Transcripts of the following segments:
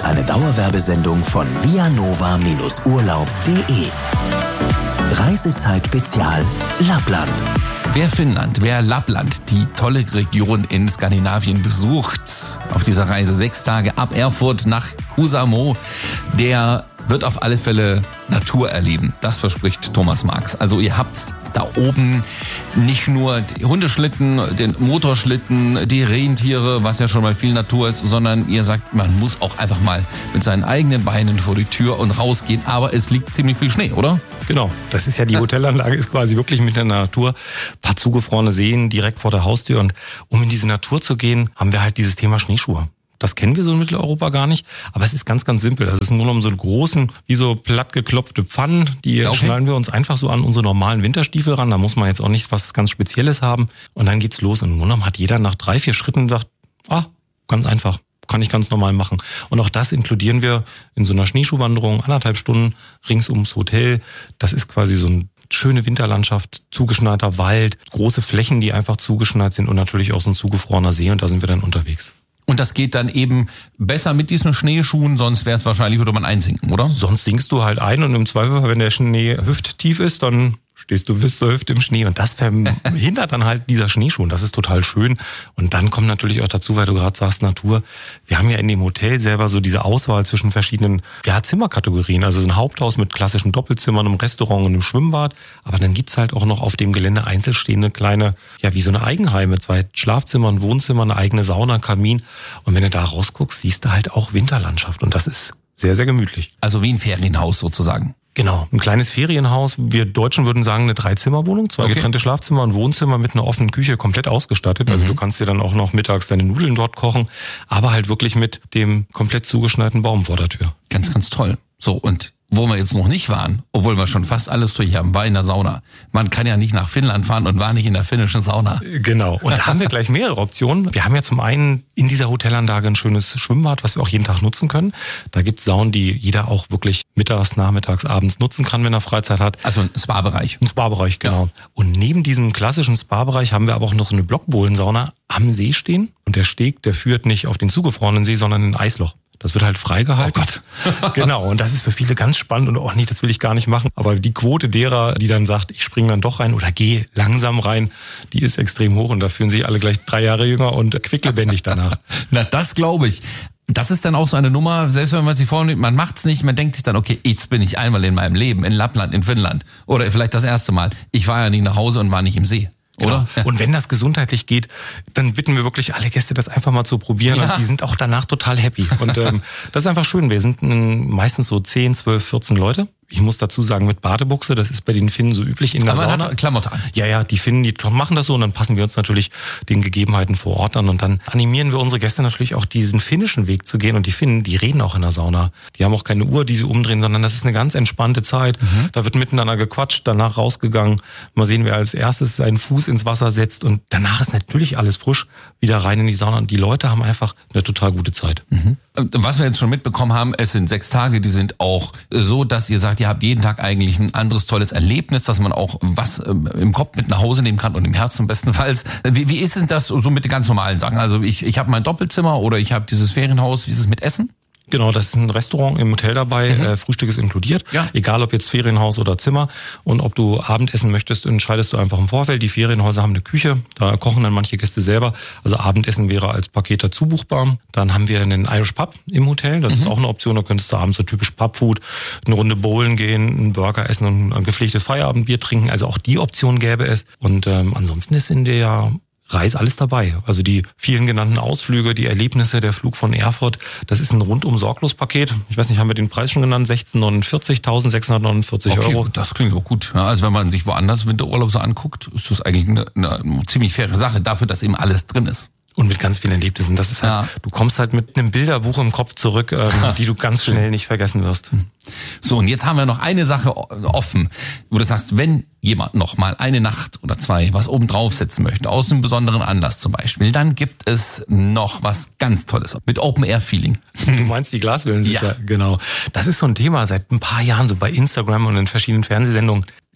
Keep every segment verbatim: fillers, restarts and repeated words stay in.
eine Dauerwerbesendung von vianova-urlaub punkt de. Reisezeit-Spezial Lappland. Wer Finnland, wer Lappland, die tolle Region in Skandinavien besucht, auf dieser Reise sechs Tage ab Erfurt nach Kuusamo, der wird auf alle Fälle Natur erleben. Das verspricht Thomas Marx. Also ihr habt da oben nicht nur die Hundeschlitten, den Motorschlitten, die Rentiere, was ja schon mal viel Natur ist, sondern ihr sagt, man muss auch einfach mal mit seinen eigenen Beinen vor die Tür und rausgehen. Aber es liegt ziemlich viel Schnee, oder? Genau, das ist ja die Hotelanlage, ist quasi wirklich mit der Natur. Ein paar zugefrorene Seen direkt vor der Haustür. Und um in diese Natur zu gehen, haben wir halt dieses Thema Schneeschuhe. Das kennen wir so in Mitteleuropa gar nicht, aber es ist ganz, ganz simpel. Also es ist nur um so einen großen, wie so plattgeklopfte Pfannen, die okay. schnallen wir uns einfach so an unsere normalen Winterstiefel ran. Da muss man jetzt auch nicht was ganz Spezielles haben. Und dann geht's los. Und im Grunde hat jeder nach drei, vier Schritten gesagt, ah, ganz einfach, kann ich ganz normal machen. Und auch das inkludieren wir in so einer Schneeschuhwanderung, anderthalb Stunden rings ums Hotel. Das ist quasi so ein schöne Winterlandschaft, zugeschneiter Wald, große Flächen, die einfach zugeschneit sind und natürlich auch so ein zugefrorener See. Und da sind wir dann unterwegs. Und das geht dann eben besser mit diesen Schneeschuhen, sonst wäre es wahrscheinlich, würde man einsinken, oder? Sonst sinkst du halt ein und im Zweifel, wenn der Schnee hüfttief ist, dann stehst du bis zur Hüfte im Schnee. Und das verhindert dann halt dieser Schneeschuh. Und das ist total schön. Und dann kommt natürlich auch dazu, weil du gerade sagst, Natur. Wir haben ja in dem Hotel selber so diese Auswahl zwischen verschiedenen ja, Zimmerkategorien. Also so ein Haupthaus mit klassischen Doppelzimmern, einem Restaurant und einem Schwimmbad. Aber dann gibt's halt auch noch auf dem Gelände einzelstehende kleine, ja wie so eine Eigenheime. Zwei Schlafzimmer, ein Wohnzimmer, eine eigene Sauna, ein Kamin. Und wenn du da rausguckst, siehst du halt auch Winterlandschaft. Und das ist sehr, sehr gemütlich. Also wie ein Ferienhaus sozusagen. Genau, ein kleines Ferienhaus. Wir Deutschen würden sagen eine Dreizimmerwohnung, zwei okay. getrennte Schlafzimmer, ein Wohnzimmer mit einer offenen Küche, komplett ausgestattet. Also mhm. du kannst dir dann auch noch mittags deine Nudeln dort kochen, aber halt wirklich mit dem komplett zugeschneiten Baum vor der Tür. Ganz, ganz toll. So, und wo wir jetzt noch nicht waren, obwohl wir schon fast alles durch haben, war in der Sauna. Man kann ja nicht nach Finnland fahren und war nicht in der finnischen Sauna. Genau. Und da haben wir gleich mehrere Optionen. Wir haben ja zum einen in dieser Hotelanlage ein schönes Schwimmbad, was wir auch jeden Tag nutzen können. Da gibt's Saunen, die jeder auch wirklich mittags, nachmittags, abends nutzen kann, wenn er Freizeit hat. Also ein Spa-Bereich. Ein Spa-Bereich, genau. Ja. Und neben diesem klassischen Spa-Bereich haben wir aber auch noch so eine Blockbohlensauna am See stehen. Und der Steg, der führt nicht auf den zugefrorenen See, sondern in ein Eisloch. Das wird halt freigehalten. Oh Gott. Genau, und das ist für viele ganz spannend und oh nee, das will ich gar nicht machen. Aber die Quote derer, die dann sagt, ich springe dann doch rein oder gehe langsam rein, die ist extrem hoch und da fühlen sich alle gleich drei Jahre jünger und quicklebendig danach. Na, das glaube ich. Das ist dann auch so eine Nummer, selbst wenn man sich vornimmt, man macht's nicht, man denkt sich dann, okay, jetzt bin ich einmal in meinem Leben in Lappland, in Finnland. Oder vielleicht das erste Mal. Ich war ja nie nach Hause und war nicht im See. Oder? Genau. Und wenn das gesundheitlich geht, dann bitten wir wirklich alle Gäste, das einfach mal zu probieren. Ja. Und die sind auch danach total happy. Und ähm, das ist einfach schön. Wir sind ähm, meistens so zehn, zwölf, vierzehn Leute. Ich muss dazu sagen, mit Badebuchse, das ist bei den Finnen so üblich in der Aber Sauna. Man hat Klamotte an. Ja, ja, die Finnen, die machen das so und dann passen wir uns natürlich den Gegebenheiten vor Ort an und dann animieren wir unsere Gäste natürlich auch diesen finnischen Weg zu gehen und die Finnen, die reden auch in der Sauna. Die haben auch keine Uhr, die sie umdrehen, sondern das ist eine ganz entspannte Zeit. Mhm. Da wird miteinander gequatscht, danach rausgegangen. Mal sehen, wer als erstes seinen Fuß ins Wasser setzt und danach ist natürlich alles frisch, wieder rein in die Sauna und die Leute haben einfach eine total gute Zeit. Mhm. Was wir jetzt schon mitbekommen haben, es sind sechs Tage, die sind auch so, dass ihr sagt, ihr habt jeden Tag eigentlich ein anderes tolles Erlebnis, dass man auch was im Kopf mit nach Hause nehmen kann und im Herzen bestenfalls. Wie, wie ist denn das so mit den ganz normalen Sachen? Also ich, ich habe mein Doppelzimmer oder ich habe dieses Ferienhaus, wie ist es mit Essen? Genau, das ist ein Restaurant im Hotel dabei, mhm. äh, Frühstück ist inkludiert, ja. Egal ob jetzt Ferienhaus oder Zimmer und ob du Abendessen möchtest, entscheidest du einfach im Vorfeld. Die Ferienhäuser haben eine Küche, da kochen dann manche Gäste selber, also Abendessen wäre als Paket dazu buchbar. Dann haben wir einen Irish Pub im Hotel, das mhm. ist auch eine Option, da könntest du abends so typisch Pubfood, eine Runde bowlen gehen, einen Burger essen und ein gepflegtes Feierabendbier trinken, also auch die Option gäbe es und ähm, ansonsten ist in der Reis alles dabei. Also die vielen genannten Ausflüge, die Erlebnisse, der Flug von Erfurt, das ist ein rundum sorglos Paket. Ich weiß nicht, haben wir den Preis schon genannt? sechzehnhundertneunundvierzig, tausendsechshundertneunundvierzig okay, Euro. Gut, das klingt auch gut. Ja, also wenn man sich woanders Winterurlaub so anguckt, ist das eigentlich eine, eine ziemlich faire Sache dafür, dass eben alles drin ist. Und mit ganz vielen Erlebnissen. Das ist halt, ja. Du kommst halt mit einem Bilderbuch im Kopf zurück, ähm, die du ganz schnell nicht vergessen wirst. So, und jetzt haben wir noch eine Sache offen, wo du sagst, wenn jemand noch mal eine Nacht oder zwei was oben draufsetzen möchte, aus einem besonderen Anlass zum Beispiel, dann gibt es noch was ganz Tolles mit Open-Air-Feeling. Du meinst die Glaswellen? Ja. ja. Genau. Das ist so ein Thema seit ein paar Jahren so bei Instagram und in verschiedenen Fernsehsendungen.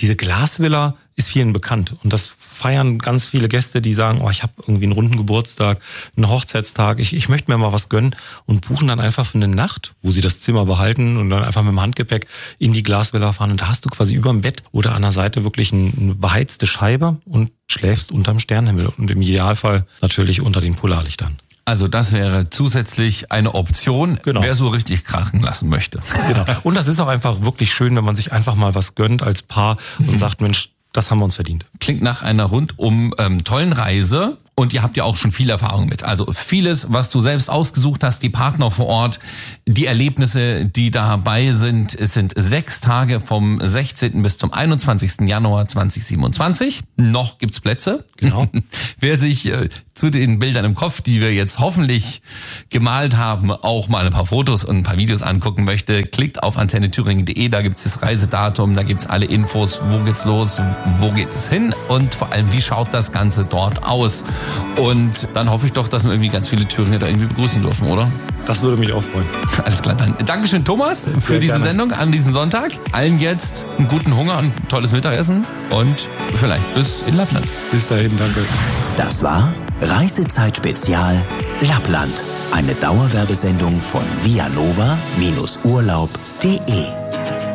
diese Glasvilla ist vielen bekannt und das feiern ganz viele Gäste, die sagen, oh, ich habe irgendwie einen runden Geburtstag, einen Hochzeitstag, ich, ich möchte mir mal was gönnen und buchen dann einfach für eine Nacht, wo sie das Zimmer behalten und dann einfach mit dem Handgepäck in die Glasvilla fahren und da hast du quasi überm Bett oder an der Seite wirklich eine beheizte Scheibe und schläfst unterm Sternenhimmel und im Idealfall natürlich unter den Polarlichtern. Also das wäre zusätzlich eine Option, genau. Wer so richtig krachen lassen möchte. Genau. Und das ist auch einfach wirklich schön, wenn man sich einfach mal was gönnt als Paar und sagt, Mensch, das haben wir uns verdient. Klingt nach einer rundum ähm, tollen Reise. Und ihr habt ja auch schon viel Erfahrung mit. Also vieles, was du selbst ausgesucht hast, die Partner vor Ort, die Erlebnisse, die dabei sind. Es sind sechs Tage vom sechzehnten bis zum einundzwanzigsten Januar zweitausendsiebenundzwanzig. Noch gibt's Plätze. Genau. Wer sich äh, zu den Bildern im Kopf, die wir jetzt hoffentlich gemalt haben, auch mal ein paar Fotos und ein paar Videos angucken möchte, klickt auf antenne thüringen punkt de. Da gibt's das Reisedatum, da gibt's alle Infos, wo geht's los, wo geht es hin und vor allem, wie schaut das Ganze dort aus. Und dann hoffe ich doch, dass wir irgendwie ganz viele Thüringer da irgendwie begrüßen dürfen, oder? Das würde mich auch freuen. Alles klar, dann Dankeschön, Thomas, für Sehr diese gerne. Sendung an diesem Sonntag. Allen jetzt einen guten Hunger und ein tolles Mittagessen und vielleicht bis in Lappland. Bis dahin, danke. Das war Reisezeit Spezial Lappland. Eine Dauerwerbesendung von vianova Urlaub punkt de.